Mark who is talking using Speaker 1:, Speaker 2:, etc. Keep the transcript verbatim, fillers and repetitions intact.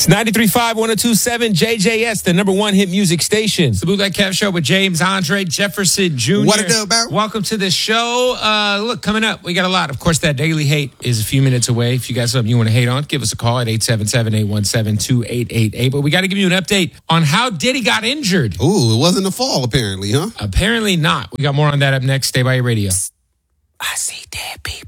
Speaker 1: It's ninety-three point five, one oh two point seven J J S, the number one hit music station.
Speaker 2: It's the Bootleg Kev Show with James Andre Jefferson Junior
Speaker 3: What it do, Barry?
Speaker 2: Welcome to the show. Uh, look, coming up, we got a lot. Of course, that Daily Hate is a few minutes away. If you got something you want to hate on, give us a call at eight seven seven, eight one seven, two eight eight eight. But we got to give you an update on how Diddy got injured.
Speaker 3: Ooh, it wasn't the fall, apparently, huh?
Speaker 2: Apparently not. We got more on that up next. Stay by your radio. I see dead people.